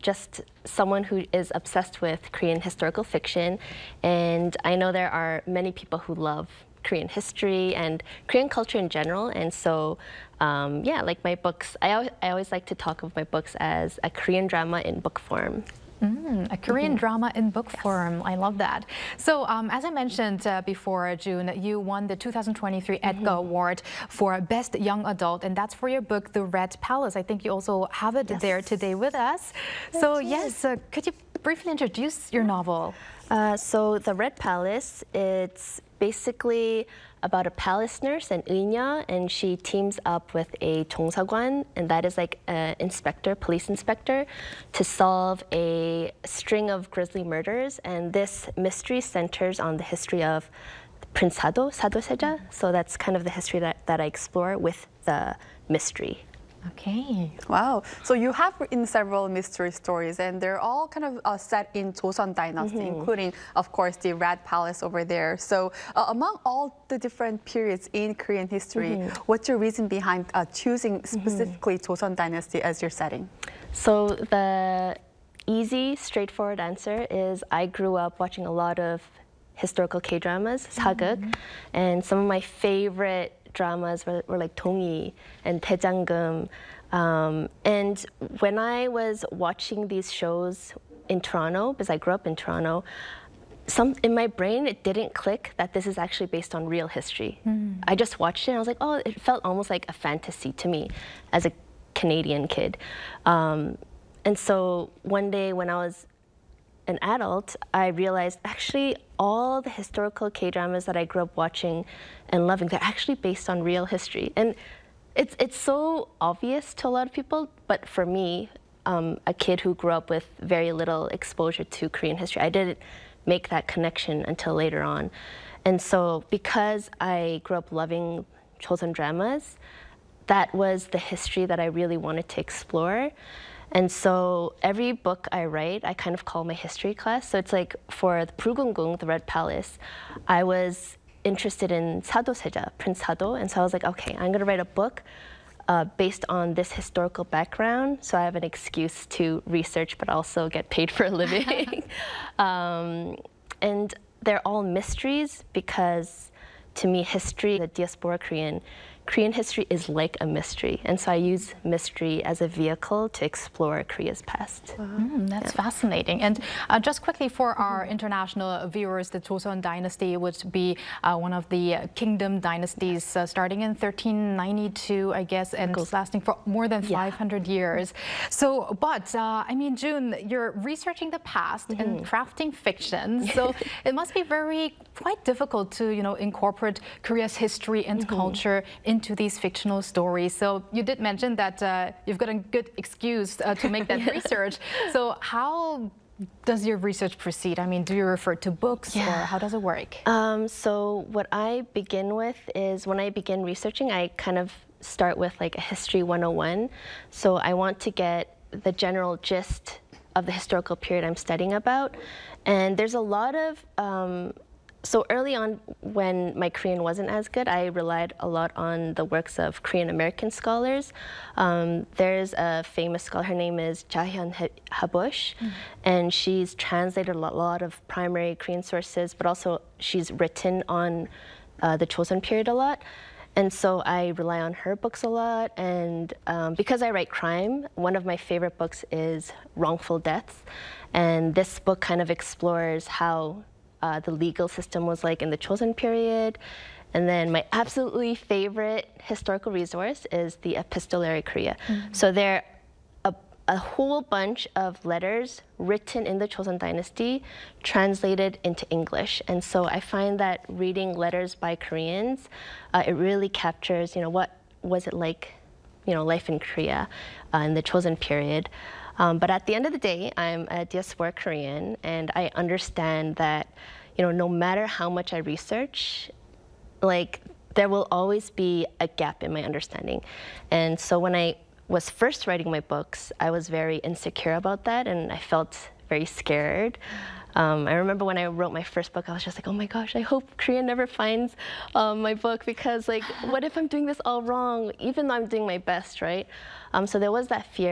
just someone who is obsessed with Korean historical fiction, and I know there are many people who love Korean history and Korean culture in general, and so yeah, like my books, I always like to talk of my books as a Korean drama in book form. A Korean drama in book form. I love that. So as I mentioned before, June, you won the 2023 Edgar Award for Best Young Adult, and that's for your book, The Red Palace. I think you also have it there today with us. So yes, could you briefly introduce your novel? So The Red Palace, it's basically about a palace nurse, an Eunya, and she teams up with a 종사관, and that is like an inspector, police inspector, to solve a string of grisly murders. And this mystery centers on the history of Prince Sado, Sado Seja. So that's kind of the history that I explore with the mystery. Okay. Wow. So you have written several mystery stories, and they're all kind of set in Joseon Dynasty, including, of course, the Red Palace over there. So among all the different periods in Korean history, what's your reason behind choosing specifically Joseon Dynasty as your setting? So the easy, straightforward answer is I grew up watching a lot of historical K-dramas, 사극, and some of my favorite dramas were like Dongyi and Daejanggeum. And when I was watching these shows in Toronto, because I grew up in Toronto, in my brain it didn't click that this is actually based on real history. I just watched it and I was like, oh, it felt almost like a fantasy to me as a Canadian kid. And so one day when I was an adult, I realized actually all the historical K-dramas that I grew up watching and loving, they're actually based on real history. And it's so obvious to a lot of people, but for me, a kid who grew up with very little exposure to Korean history, I didn't make that connection until later on. And so because I grew up loving Joseon dramas, that was the history that I really wanted to explore. And so every book I write, I kind of call my history class. So it's like for the Bulgunggung, the Red Palace, I was interested in Sado Seja, Prince Sado. And so I was like, okay, I'm going to write a book based on this historical background. So I have an excuse to research, but also get paid for a living. And they're all mysteries because to me, history, the diaspora Korean history is like a mystery. And so I use mystery as a vehicle to explore Korea's past. That's fascinating. And just quickly for our international viewers, the Joseon Dynasty would be one of the kingdom dynasties starting in 1392, I guess, and lasting for more than 500 years. So, but I mean, June, you're researching the past and crafting fiction. So it must be quite difficult to, incorporate Korea's history and culture into these fictional stories. So you did mention that you've got a good excuse to make that research. So how does your research proceed? I mean, do you refer to books or how does it work? So what I begin with is when I begin researching, I kind of start with like a history 101. So I want to get the general gist of the historical period I'm studying about. And there's a lot of so early on, when my Korean wasn't as good, I relied a lot on the works of Korean American scholars. There's a famous scholar, her name is Jahyun Habush, and she's translated a lot of primary Korean sources, but also she's written on the Joseon period a lot. And so I rely on her books a lot, and because I write crime, one of my favorite books is Wrongful Deaths, and this book kind of explores how the legal system was like in the Joseon period. And then my absolutely favorite historical resource is the Epistolary Korea. So there are a whole bunch of letters written in the Joseon Dynasty translated into English. And so I find that reading letters by Koreans, it really captures, what was it like, life in Korea in the Joseon period. But at the end of the day, I'm a diaspora Korean, and I understand that, no matter how much I research, there will always be a gap in my understanding. And so when I was first writing my books, I was very insecure about that, and I felt very scared. I remember when I wrote my first book, I was just like, oh my gosh, I hope Korea never finds my book, because what if I'm doing this all wrong, even though I'm doing my best, right? So there was that fear.